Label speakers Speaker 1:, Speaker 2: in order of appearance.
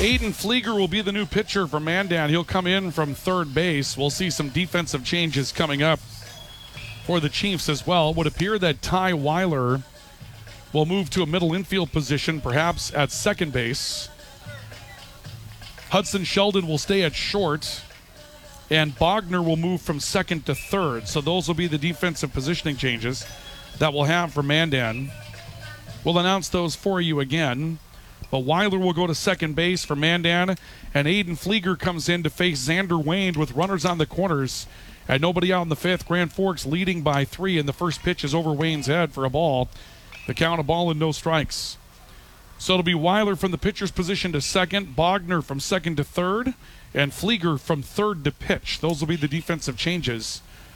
Speaker 1: Aiden Flieger will be the new pitcher for Mandan. He'll come in from third base. We'll see some defensive changes coming up for the Chiefs as well. It would appear that Ty Weiler will move to a middle infield position, perhaps at second base. Hudson Sheldon will stay at short, and Bogner will move from second to third. So those will be the defensive positioning changes that we'll have for Mandan. We'll announce those for you again. But Weiler will go to second base for Mandan, and Aiden Flieger comes in to face Xander Wayne with runners on the corners and nobody out in the fifth. Grand Forks leading by 3, and the first pitch is over Wayne's head for a ball. The count, a ball and no strikes. So it'll be Weiler from the pitcher's position to second, Bogner from second to third, and Flieger from third to pitch. Those will be the defensive changes